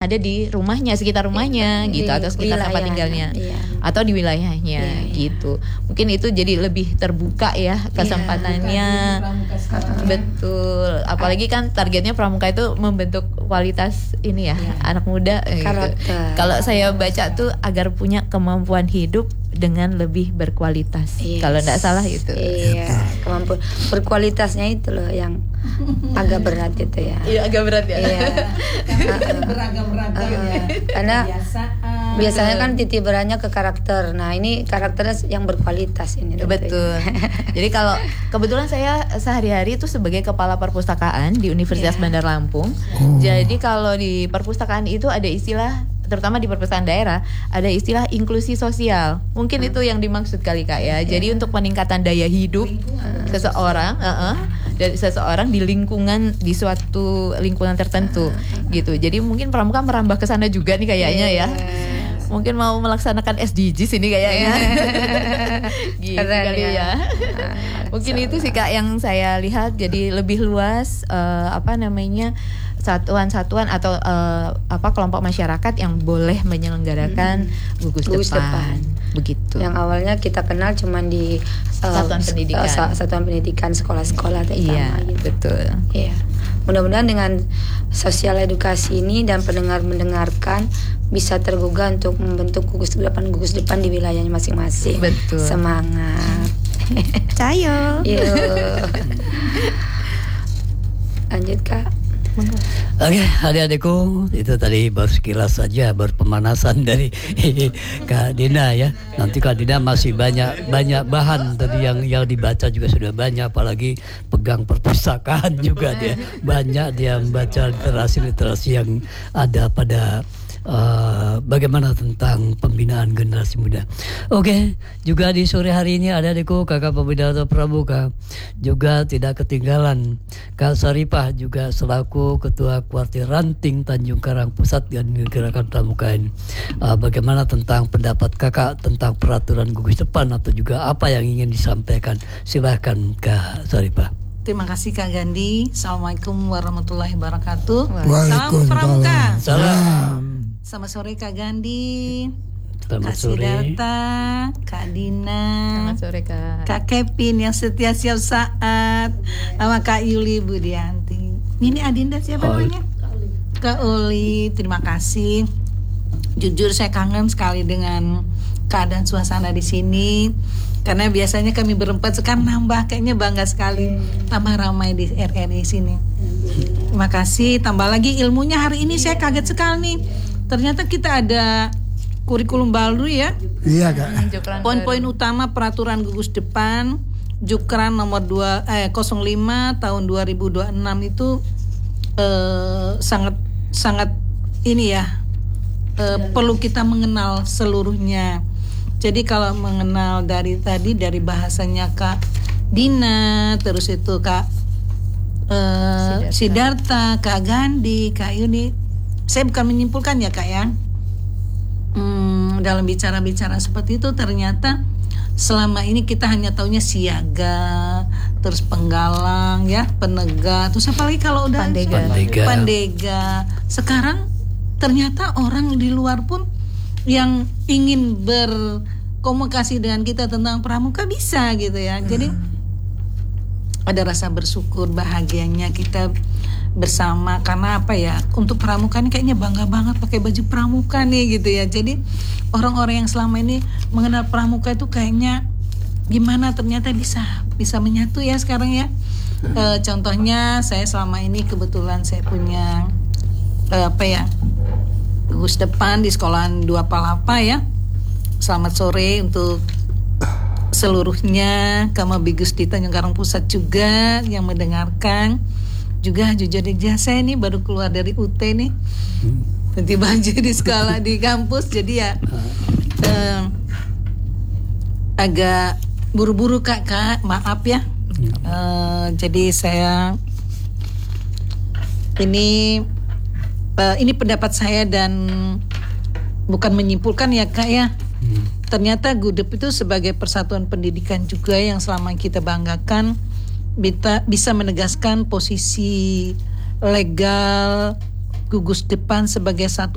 ada di rumahnya, sekitar rumahnya gitu, atau sekitar tempat tinggalnya, atau di wilayahnya gitu. Mungkin itu jadi lebih terbuka ya kesempatannya. Betul. Apalagi kan targetnya pramuka itu membentuk kualitas ini ya, anak muda. Karakter. Kalau saya baca tuh agar punya kemampuan hidup dengan lebih berkualitas. Kalau tidak salah itu. Iya, kemampuan berkualitasnya itu loh yang agak berat itu ya. Iya, agak berat ya. Iya. Beragam-ragam ya. Karena biasanya kan titik beratnya ke karakter. Nah, ini karakternya yang berkualitas ini. Betul. Jadi kalau kebetulan saya sehari-hari itu sebagai kepala perpustakaan di Universitas Bandar Lampung. Jadi kalau di perpustakaan itu ada istilah, terutama di perpustakaan daerah, ada istilah inklusi sosial. Mungkin itu yang dimaksud kali Kak ya. Jadi untuk peningkatan daya hidup seseorang, dari seseorang di lingkungan, di suatu lingkungan tertentu gitu. Jadi mungkin pramuka merambah ke sana juga nih kayaknya ya. Mungkin mau melaksanakan SDGs ini kayaknya. Gitu kali ya. Mungkin itu sih Kak yang saya lihat, jadi lebih luas satuan-satuan atau kelompok masyarakat yang boleh menyelenggarakan gugus depan. Begitu. Yang awalnya kita kenal cuman di satuan pendidikan sekolah-sekolah terutama. Iya, gitu. betul. Iya. Mudah-mudahan dengan sosial edukasi ini dan pendengar mendengarkan bisa tergugah untuk membentuk gugus depan di wilayahnya masing-masing. Betul. Semangat. Cayo. Yuk. Lanjut Kak. Oke, adik-adikku, itu tadi baru sekilas saja, baru pemanasan dari Kak Dina ya. Nanti Kak Dina masih banyak bahan tadi yang dibaca juga sudah banyak, apalagi pegang perpustakaan juga dia membaca literasi yang ada pada bagaimana tentang pembinaan generasi muda. Oke, juga di sore hari ini ada adikku Kakak Pembinaan Pramuka, juga tidak ketinggalan Kak Saripah juga selaku Ketua Kuartir Ranting Tanjung Karang Pusat dan Gerakan Pramuka ini. Bagaimana tentang pendapat Kakak tentang peraturan gugus depan atau juga apa yang ingin disampaikan? Silahkan Kak Saripah. Terima kasih Kak Gandhi. Assalamualaikum warahmatullahi wabarakatuh. Waalaikumsalam. Salam Pramuka. Salam. Selamat sore Kak Gandhi. Selamat Kak sore. Sidarta, Kak Dina, Selamat sore Kak. Kak Kevin yang setia siap saat, sama Kak Yuli Budianti. Ini Adinda siapa namanya? Kak Oli. Terima kasih. Jujur saya kangen sekali dengan keadaan suasana di sini. Karena biasanya kami berempat, sekarang nambah, kayaknya bangga sekali tambah ramai di RRI sini. Terima kasih. Tambah lagi ilmunya hari ini saya kaget sekali nih. Ternyata kita ada kurikulum baru ya. Iya Kak. Poin-poin utama peraturan gugus depan Jukran nomor 05 tahun 2026 itu sangat ini ya, perlu kita mengenal seluruhnya. Jadi kalau mengenal dari bahasanya Kak Dina, terus itu Kak Sidarta, Kak Gandhi, Kak Yuni, saya bukan menyimpulkan ya Kak ya. Dalam bicara-bicara seperti itu ternyata selama ini kita hanya taunya siaga, terus penggalang ya, penegak, terus apalagi kalau udah pandega. Sekarang ternyata orang di luar pun yang ingin berkomunikasi dengan kita tentang pramuka bisa gitu ya. Jadi ada rasa bersyukur, bahagianya kita bersama, karena apa ya, untuk pramuka ini kayaknya bangga banget pakai baju pramuka nih gitu ya. Jadi orang-orang yang selama ini mengenal pramuka itu kayaknya gimana, ternyata bisa menyatu ya sekarang ya. Contohnya saya selama ini kebetulan saya punya gugus depan di sekolahan 2 Palapa ya. Selamat sore untuk seluruhnya, Kamabigus di Tanjung Karang Pusat juga yang mendengarkan. Juga jujur aja saya ini baru keluar dari UT nih, ganti baju di sekolah di kampus, jadi ya agak buru-buru kak, maaf ya. Jadi saya ini pendapat saya dan bukan menyimpulkan ya kak ya. Ternyata GUDEP itu sebagai persatuan pendidikan juga yang selama kita banggakan bisa menegaskan posisi legal gugus depan sebagai satu